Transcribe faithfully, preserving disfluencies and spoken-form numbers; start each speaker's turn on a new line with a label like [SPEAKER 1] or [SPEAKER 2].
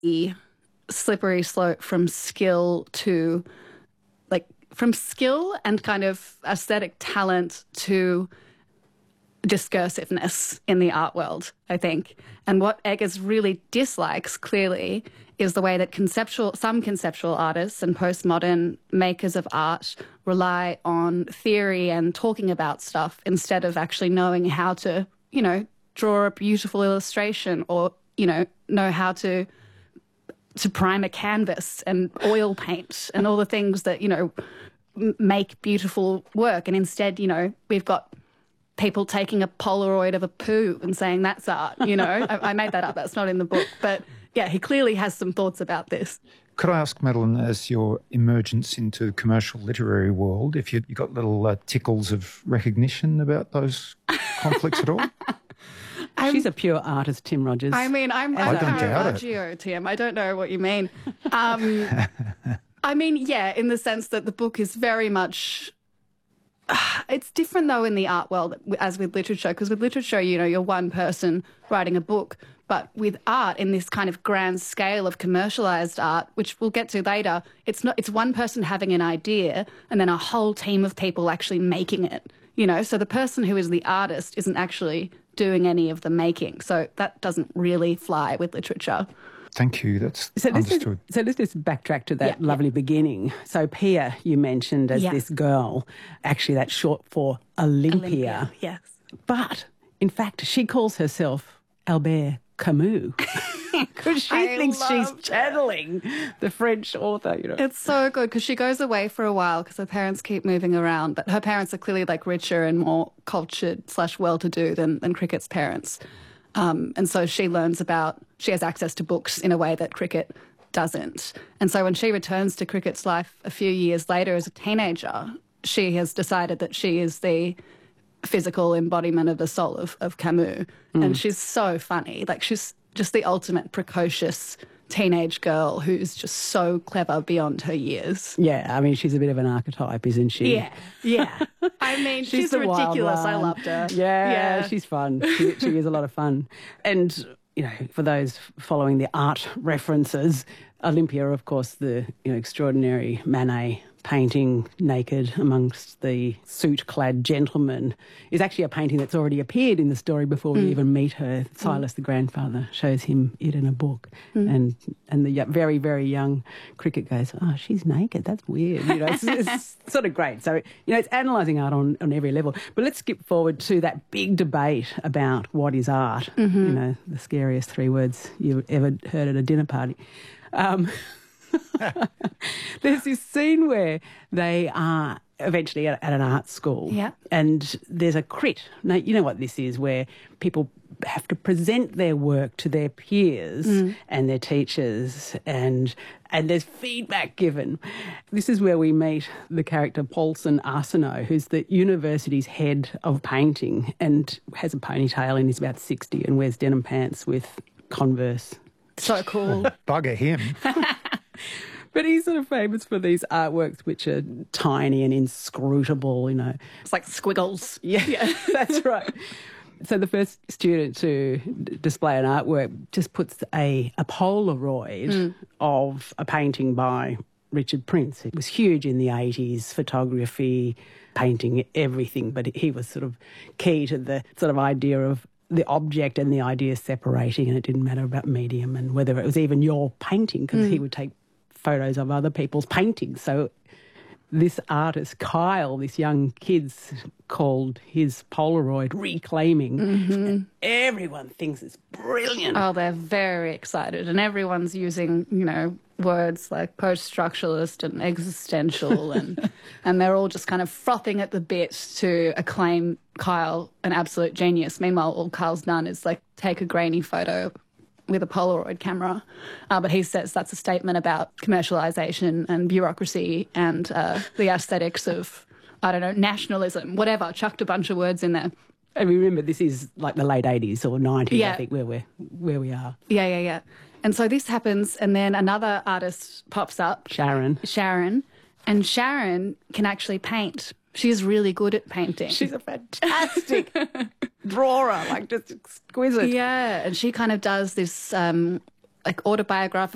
[SPEAKER 1] the slippery slope from skill to, like, from skill and kind of aesthetic talent to discursiveness in the art world, I think. And what Eggers really dislikes, clearly, is the way that conceptual, some conceptual artists and postmodern makers of art rely on theory and talking about stuff instead of actually knowing how to, you know, draw a beautiful illustration or, you know, know how to to prime a canvas and oil paint and all the things that, you know, make beautiful work. And instead, you know, we've got people taking a Polaroid of a poo and saying that's art, you know. I, I made that up. That's not in the book. But, yeah, he clearly has some thoughts about this.
[SPEAKER 2] Could I ask, Madeline, as your emergence into the commercial literary world, if you, you got little uh, tickles of recognition about those conflicts at all?
[SPEAKER 3] I'm, She's a pure artist, Tim Rogers.
[SPEAKER 1] I mean, I'm
[SPEAKER 2] I
[SPEAKER 1] a
[SPEAKER 2] don't doubt it.
[SPEAKER 1] Caravaggio, Tim. I don't know what you mean. Um, I mean, yeah, in the sense that the book is very much... It's different, though, in the art world as with literature, because with literature, you know, you're one person writing a book. But with art, in this kind of grand scale of commercialised art, which we'll get to later, it's not. It's one person having an idea and then a whole team of people actually making it, you know. So the person who is the artist isn't actually doing any of the making. So that doesn't really fly with literature.
[SPEAKER 2] Thank you. That's
[SPEAKER 3] so
[SPEAKER 2] understood.
[SPEAKER 3] Is, so let's just backtrack to that
[SPEAKER 1] yeah,
[SPEAKER 3] lovely
[SPEAKER 1] yeah.
[SPEAKER 3] beginning. So Pia, you mentioned as
[SPEAKER 1] yeah.
[SPEAKER 3] this girl. Actually, that's short for Olympia.
[SPEAKER 1] Olympia, yes.
[SPEAKER 3] But, in fact, she calls herself Albert Camus because she
[SPEAKER 1] I
[SPEAKER 3] thinks she's
[SPEAKER 1] loved
[SPEAKER 3] channeling the French author, you know.
[SPEAKER 1] It's so good because she goes away for a while because her parents keep moving around, but her parents are clearly like richer and more cultured slash well-to-do than, than Cricket's parents. Um, and so she learns about, she has access to books in a way that Cricket doesn't. And so when she returns to Cricket's life a few years later as a teenager, she has decided that she is the physical embodiment of the soul of, of Camus. Mm. And she's so funny. Like, she's just the ultimate precocious teenage girl who's just so clever beyond her years.
[SPEAKER 3] Yeah, I mean, she's a bit of an archetype, isn't she?
[SPEAKER 1] Yeah, yeah. I mean, she's, she's ridiculous. I loved her.
[SPEAKER 3] Yeah,
[SPEAKER 1] yeah.
[SPEAKER 3] she's fun. She, she is a lot of fun. And, you know, for those following the art references, Olympia, of course, the you know extraordinary Manet painting naked amongst the suit-clad gentlemen is actually a painting that's already appeared in the story before we mm. even meet her. Silas, mm. the grandfather, shows him it in a book. Mm. And and the very, very young Cricket goes, oh, she's naked. That's weird. You know, it's, it's sort of great. So, you know, it's analysing art on, on every level. But let's skip forward to that big debate about what is art. Mm-hmm. You know, the scariest three words you've ever heard at a dinner party. Um There's this scene where they are eventually at, at an art school,
[SPEAKER 1] yeah.
[SPEAKER 3] and there's a crit. Now, you know what this is, where people have to present their work to their peers mm. and their teachers, and and there's feedback given. This is where we meet the character Paulson Arsenault, who's the university's head of painting and has a ponytail and is about sixty and wears denim pants with Converse.
[SPEAKER 1] So cool.
[SPEAKER 2] Bugger him.
[SPEAKER 3] But he's sort of famous for these artworks which are tiny and inscrutable, you know.
[SPEAKER 1] It's like squiggles.
[SPEAKER 3] Yeah, yeah. That's right. So the first student to d- display an artwork just puts a, a Polaroid mm. of a painting by Richard Prince. It was huge in the eighties, photography, painting, everything, but he was sort of key to the sort of idea of the object and the idea separating, and it didn't matter about medium and whether it was even your painting, because mm. he would take photos of other people's paintings. So this artist, Kyle, this young kid's called his Polaroid Reclaiming.
[SPEAKER 1] Mm-hmm.
[SPEAKER 3] And everyone thinks it's brilliant.
[SPEAKER 1] Oh, they're very excited. And everyone's using, you know, words like post-structuralist and existential and and they're all just kind of frothing at the bit to acclaim Kyle an absolute genius. Meanwhile, all Kyle's done is like take a grainy photo with a Polaroid camera. Uh, but he says that's a statement about commercialisation and bureaucracy and uh, the aesthetics of, I don't know, nationalism, whatever, chucked a bunch of words in there.
[SPEAKER 3] And remember, this is like the late eighties or nineties,
[SPEAKER 1] yeah.
[SPEAKER 3] I think, where, we're, where we are.
[SPEAKER 1] Yeah, yeah, yeah. And so this happens, and then another artist pops up.
[SPEAKER 3] Sharon.
[SPEAKER 1] Sharon. And Sharon can actually paint. She's really good at painting.
[SPEAKER 3] She's a fantastic drawer, like just exquisite.
[SPEAKER 1] Yeah, and she kind of does this um, like autobiographical